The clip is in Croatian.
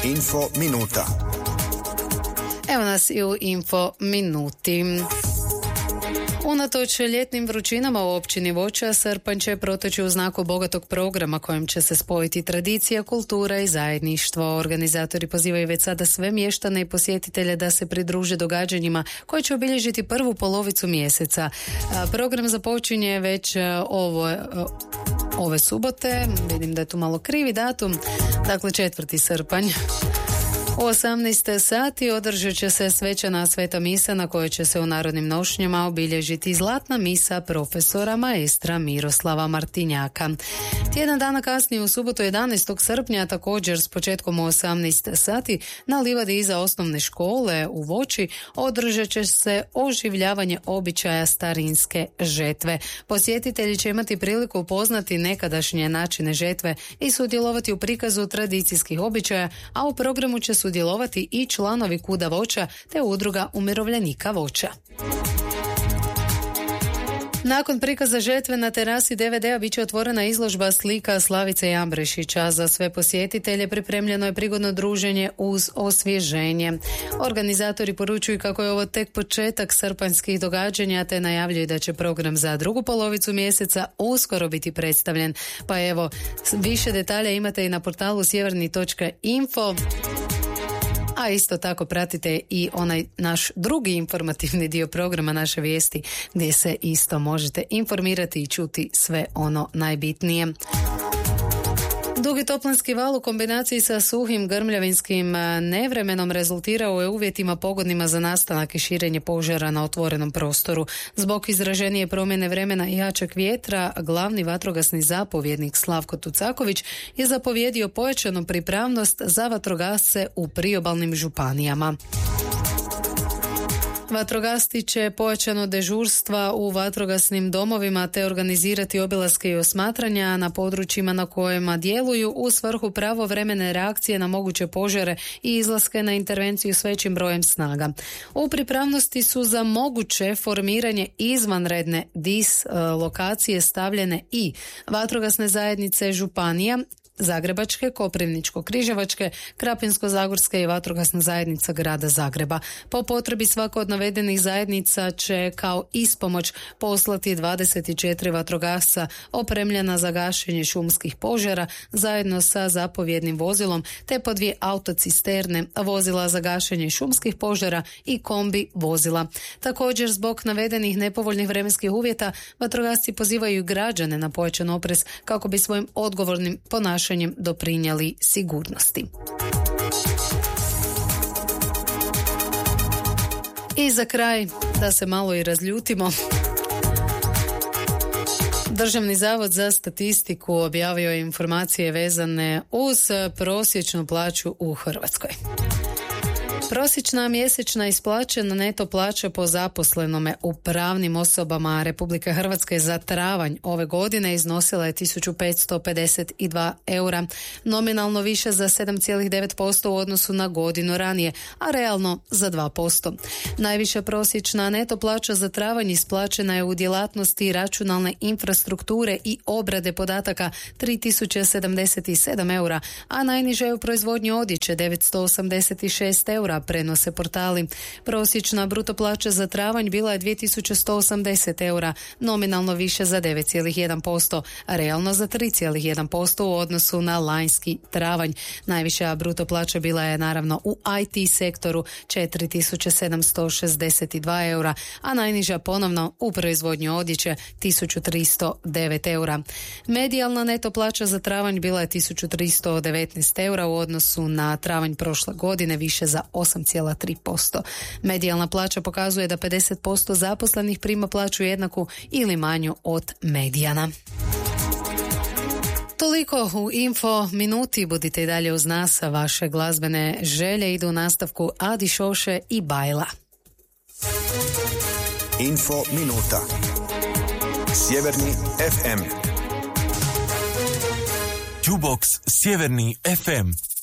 Info minuta. Evo nas i u Info minuti. Unatoč ljetnim vrućinama u općini Voća, srpanj će proteći u znaku bogatog programa kojim će se spojiti tradicija, kultura i zajedništvo. Organizatori pozivaju već sada sve mještane i posjetitelje da se pridruže događanjima koje će obilježiti prvu polovicu mjeseca. Program započinje već ove subote, vidim da je tu malo krivi datum, dakle 4. srpanj. U 18 sati održat će se svečana sveta misa na kojoj će se u narodnim nošnjama obilježiti zlatna misa profesora maestra Miroslava Martinjaka. Tjedan dana kasnije u subotu 11. srpnja također s početkom u 18 sati na livadi iza osnovne škole u Voći održat će se oživljavanje običaja starinske žetve. Posjetitelji će imati priliku upoznati nekadašnje načine žetve i sudjelovati u prikazu tradicijskih običaja, a u programu će sudjelovati i članovi KUD-a Voća te udruga umirovljenika Voća. Nakon prikaza žetve na terasi DVD-a bit će otvorena izložba slika Slavice Jambrešića. Za sve posjetitelje pripremljeno je prigodno druženje uz osvježenje. Organizatori poručuju kako je ovo tek početak srpanjskih događanja te najavljuju da će program za drugu polovicu mjeseca uskoro biti predstavljen. Pa evo, više detalja imate i na portalu sjeverni.info. A isto tako pratite i onaj naš drugi informativni dio programa Naše vijesti gdje se isto možete informirati i čuti sve ono najbitnije. Dugi toplinski val u kombinaciji sa suhim grmljavinskim nevremenom rezultirao je uvjetima pogodnima za nastanak i širenje požara na otvorenom prostoru. Zbog izraženije promjene vremena i jačeg vjetra, glavni vatrogasni zapovjednik Slavko Tucaković je zapovjedio pojačanu pripravnost za vatrogasce u priobalnim županijama. Vatrogasci će pojačano dežurstva u vatrogasnim domovima te organizirati obilaske i osmatranja na područjima na kojima djeluju u svrhu pravovremene reakcije na moguće požare i izlaske na intervenciju s većim brojem snaga. U pripravnosti su za moguće formiranje izvanredne lokacije stavljene i vatrogasne zajednice županija, Zagrebačke, Koprivničko-križevačke, Krapinsko-zagorske i vatrogasna zajednica grada Zagreba. Po potrebi svaka od navedenih zajednica će kao ispomoć poslati 24 vatrogasca opremljena za gašenje šumskih požara zajedno sa zapovjednim vozilom te po 2 autocisterne, vozila za gašenje šumskih požara i kombi vozila. Također zbog navedenih nepovoljnih vremenskih uvjeta vatrogasci pozivaju građane na pojačan oprez kako bi svojim odgovornim ponašanjem doprinijeli sigurnosti. I za kraj, da se malo i razljutimo, Državni zavod za statistiku objavio je informacije vezane uz prosječnu plaću u Hrvatskoj. Prosječna mjesečna isplaćena neto plaća po zaposlenome u pravnim osobama Republike Hrvatske za travanj ove godine iznosila je 1552 eura, nominalno više za 7,9% u odnosu na godinu ranije, a realno za 2%. Najviša prosječna neto plaća za travanj isplaćena je u djelatnosti računalne infrastrukture i obrade podataka 3077 eura, a najniža je u proizvodnji odjeće 986 eura, prenose portali. Prosječna bruto plaća za travanj bila je 2180 eura, nominalno više za 9,1%, a realno za 3,1% u odnosu na lanjski travanj. Najviša bruto plaća bila je naravno u IT sektoru 4762 eura, a najniža ponovno u proizvodnji odjeće 1309 eura. Medijalna neto plaća za travanj bila je 1319 eura u odnosu na travanj prošle godine, više za 8,3%. Medijalna plaća pokazuje da 50% zaposlenih prima plaću jednaku ili manju od medijana. Toliko u Info minuti, budite i dalje uz nas, vaše glazbene želje idu u nastavku Adi Šoše i Bajla. Info minuta. Sjeverni FM. Jukebox Sjeverni FM.